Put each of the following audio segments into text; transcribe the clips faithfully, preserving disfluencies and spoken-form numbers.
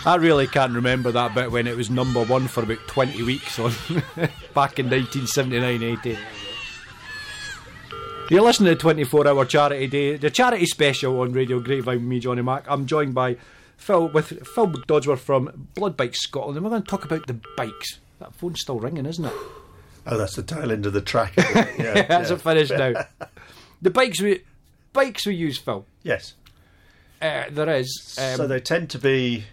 I really can't remember that bit when it was number one for about twenty weeks on back in nineteen seventy-nine eighty. You're listening to twenty-four hour Charity Day, the charity special on Radio Grapevine with me, Johnny Mac. I'm joined by Phil with Phil Dodsworth from Blood Bikes Scotland, and we're going to talk about the bikes. That phone's still ringing, isn't it? Oh, that's the tail end of the track. Isn't it? Yeah, That's yeah. it finished now. The bikes we bikes we use, Phil. Yes. Uh, there is. Um, so they tend to be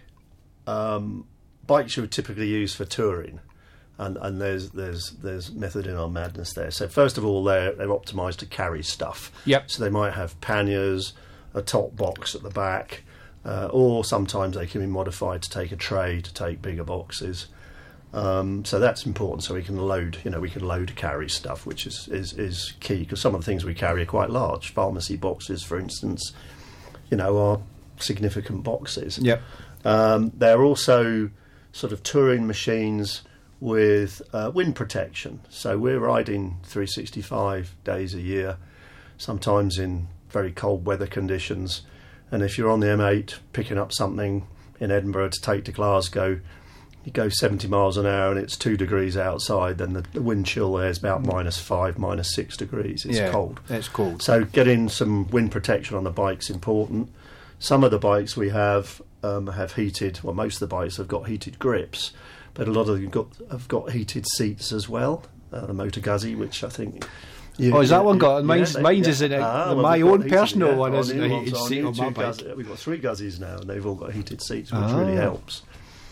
um, bikes you would typically use for touring, and, and there's there's there's method in our madness there. So first of all, they're they're optimised to carry stuff. Yep. So they might have panniers, a top box at the back, uh, or sometimes they can be modified to take a tray to take bigger boxes. Um, so that's important. So we can load, you know, we can load carry stuff, which is is, is key, because some of the things we carry are quite large. Pharmacy boxes, for instance, you know, are significant boxes. Yep. Um, they're also sort of touring machines with uh, wind protection. So we're riding three hundred sixty-five days a year, sometimes in very cold weather conditions. And if you're on the M eight picking up something in Edinburgh to take to Glasgow, you go seventy miles an hour and it's two degrees outside, then the, the wind chill there is about mm. minus five, minus six degrees. It's yeah, cold. It's cold. So getting some wind protection on the bike's important. Some of the bikes we have um, have heated, well, most of the bikes have got heated grips, but a lot of them got, have got heated seats as well. Uh, the Motor Guzzi, which I think... You, oh, is that you, one got? Yeah, mine's they, mine's yeah. isn't it? Ah, well, my own heated, personal yeah, one isn't a heated on seat on my bike. Guzzi, we've got three Guzzis now, and they've all got heated seats, which ah. really helps.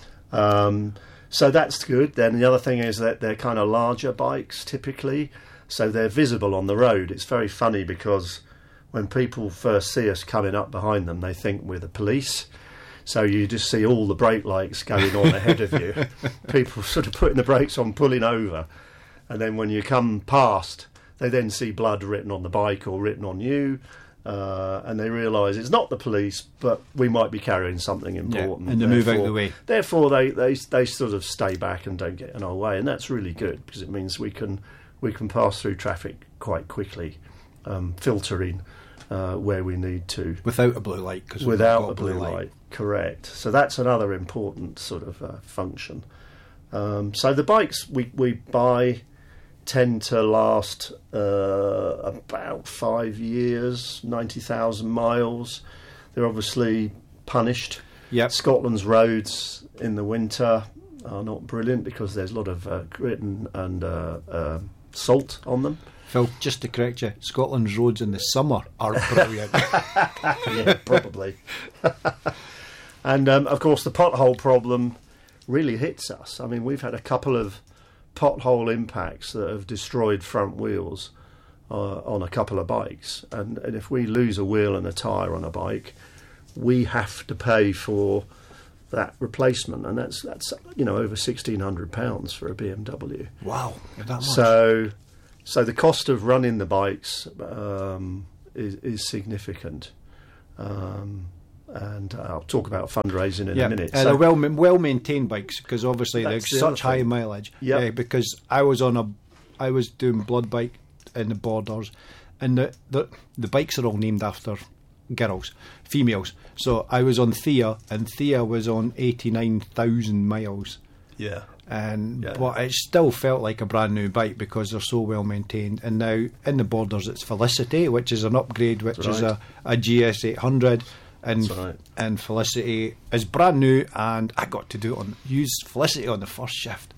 Um, so that's good. Then the other thing is that they're kind of larger bikes, typically, so they're visible on the road. It's very funny because when people first see us coming up behind them, they think we're the police. So you just see all the brake lights going on ahead of you. People sort of putting the brakes on, pulling over. And then when you come past, they then see blood written on the bike or written on you. Uh, and they realise it's not the police, but we might be carrying something important. Yeah, and they move out of the way. Therefore, they, they, they sort of stay back and don't get in our way. And that's really good, because it means we can, we can pass through traffic quite quickly, um, filtering Uh, where we need to, without a blue light. Cause without a blue, blue light. light, correct. So that's another important sort of uh, function. Um, so the bikes we we buy tend to last uh, about five years, ninety thousand miles. They're obviously punished. Yep. Scotland's roads in the winter are not brilliant because there's a lot of uh, grit and, and uh, uh, salt on them. Phil, just to correct you, Scotland's roads in the summer are brilliant. Yeah, probably. And, um, of course, the pothole problem really hits us. I mean, we've had a couple of pothole impacts that have destroyed front wheels uh, on a couple of bikes. And, and if we lose a wheel and a tyre on a bike, we have to pay for that replacement. And that's, that's you know, over sixteen hundred pounds for a B M W. Wow, that much. So... So the cost of running the bikes um, is, is significant, um, and I'll talk about fundraising in yeah. a minute. Uh, so they're well well maintained bikes, because obviously they're the such high mileage. Yep. Yeah, because I was on a, I was doing Blood Bike in the Borders, and the the, the bikes are all named after girls, females. So I was on Thea, and Thea was on eighty nine thousand miles. Yeah. And yeah. but it still felt like a brand new bike because they're so well maintained. And now in the Borders it's Felicity, which is an upgrade, which That's is right. a, a G S eight hundred, and right. and Felicity is brand new, and I got to do it on use Felicity on the first shift.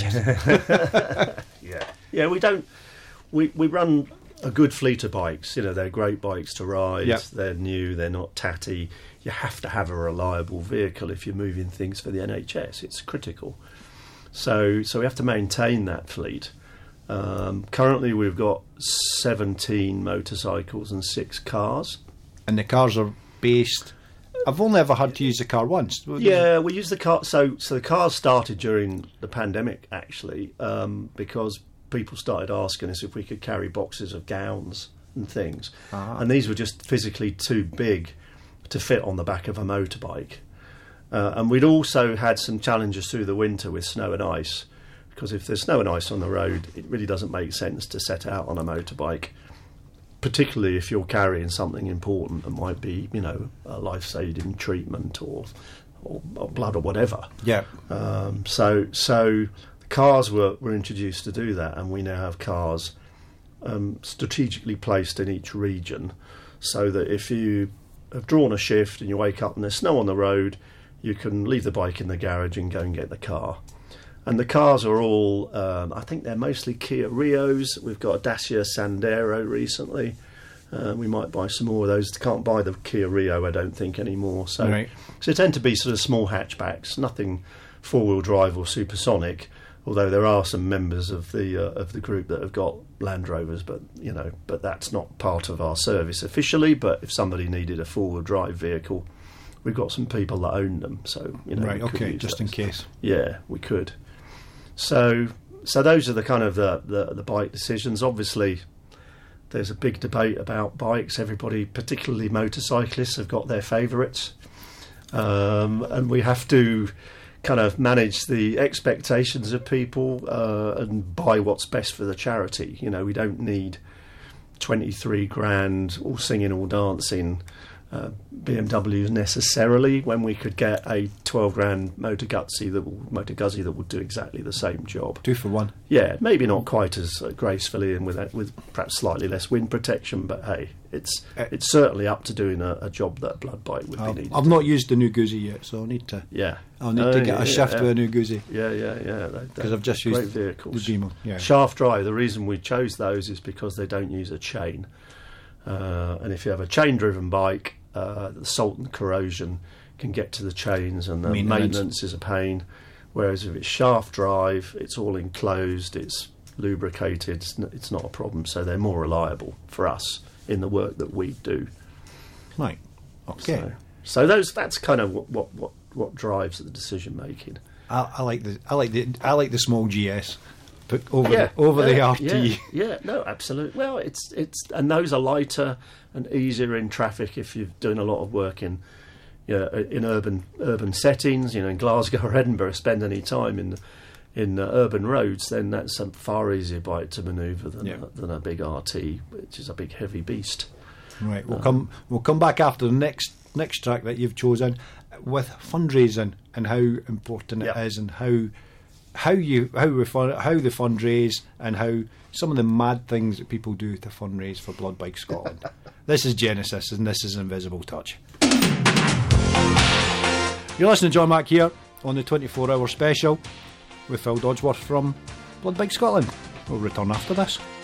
yeah, yeah. We don't. We we run a good fleet of bikes. You know, they're great bikes to ride. Yep. They're new. They're not tatty. You have to have a reliable vehicle if you're moving things for the N H S. It's critical. So, so we have to maintain that fleet. Um, currently, we've got seventeen motorcycles and six cars. And the cars are based. I've only ever had to use the car once. Yeah, we use the car. So, so the cars started during the pandemic, actually, um, because people started asking us if we could carry boxes of gowns and things, Ah. and these were just physically too big to fit on the back of a motorbike. Uh, and we'd also had some challenges through the winter with snow and ice, because if there's snow and ice on the road, it really doesn't make sense to set out on a motorbike, particularly if you're carrying something important that might be, you know, a life-saving treatment or or, or blood or whatever. Yeah. Um, so so the cars were, were introduced to do that, and we now have cars um, strategically placed in each region, so that if you have drawn a shift and you wake up and there's snow on the road, you can leave the bike in the garage and go and get the car. And the cars are all, um, I think they're mostly Kia Rios. We've got a Dacia Sandero recently. Uh, we might buy some more of those. Can't buy the Kia Rio, I don't think, anymore. So, right. so they tend to be sort of small hatchbacks, nothing four-wheel drive or supersonic. Although there are some members of the uh, of the group that have got Land Rovers, but you know, but that's not part of our service officially. But if somebody needed a four-wheel drive vehicle, we've got some people that own them. So you know, right, we could okay, use just those. in case. Yeah, we could. So, so those are the kind of the, the, the bike decisions. Obviously, there's a big debate about bikes. Everybody, particularly motorcyclists, have got their favourites, um, and we have to kind of manage the expectations of people uh, and buy what's best for the charity. You know, we don't need twenty-three grand, all singing, all dancing uh, B M Ws necessarily, when we could get a twelve grand Motor Guzzi that will, Motor Guzzi that will do exactly the same job. Two for one. Yeah, maybe not quite as uh, gracefully and with with perhaps slightly less wind protection, but hey, it's Uh, it's certainly up to doing a, a job that a blood bike would be I've, needed. I've not used the new Guzzi yet, so I need to. Yeah, I'll need Oh, to get yeah, a shift yeah. with a new Guzzi Yeah, yeah, yeah. because I've just great used vehicles. the Beamer. Yeah. Shaft drive, the reason we chose those is because they don't use a chain. Uh, and if you have a chain-driven bike, uh, the salt and corrosion can get to the chains, and the Maintenance. maintenance is a pain. Whereas if it's shaft drive, it's all enclosed, it's lubricated, it's, n- it's not a problem. So they're more reliable for us in the work that we do. Right. Okay. So, so those that's kind of what what, what, what drives the decision making. I, I like the I like the I like the small G S, but over Yeah, the, over the uh, R T. Yeah, yeah, no, absolutely. Well, it's it's and those are lighter and easier in traffic if you're doing a lot of work in, you know, in urban urban settings. You know, in Glasgow or Edinburgh, spend any time in in uh, urban roads, then that's a far easier bike to manoeuvre than Yeah. a, than a big R T, which is a big heavy beast. Right. We'll come we'll come back after the next next track that you've chosen with fundraising and how important it Yeah. is and how how you how we fund, how they fundraise and how some of the mad things that people do to fundraise for Blood Bike Scotland. This is Genesis and this is Invisible Touch. You're listening to John Mack here on the twenty-four hour special with Phil Dodgeworth from Blood Bike Scotland. We'll return after this.